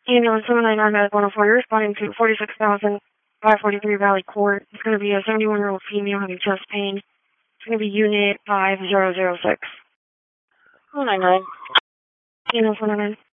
Ambulance 799 Medic 104, you're responding to 46,543 Valley Court. It's going to be a 71-year-old female having chest pain. It's going to be Unit 5006. 199. Ambulance 199.